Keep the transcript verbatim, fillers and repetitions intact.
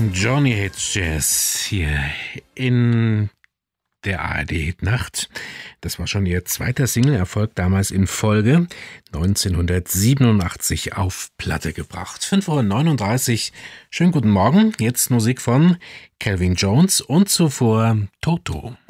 Johnny Hits Jazz hier in der A R D-Hitnacht. Das war schon ihr zweiter Single-Erfolg, damals in Folge, neunzehnhundertsiebenundachtzig auf Platte gebracht. fünf Uhr neununddreißig, schönen guten Morgen, jetzt Musik von Calvin Jones und zuvor Toto.